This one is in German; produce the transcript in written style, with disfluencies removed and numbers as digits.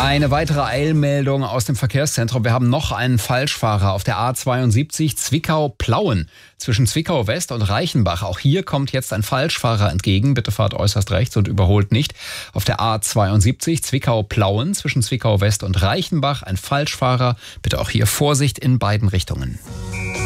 Eine weitere Eilmeldung aus dem Verkehrszentrum. Wir haben noch einen Falschfahrer auf der A72 Zwickau-Plauen zwischen Zwickau West und Reichenbach. Auch hier kommt jetzt ein Falschfahrer entgegen. Bitte fahrt äußerst rechts und überholt nicht. Auf der A72 Zwickau-Plauen zwischen Zwickau West und Reichenbach ein Falschfahrer. Bitte auch hier Vorsicht in beiden Richtungen.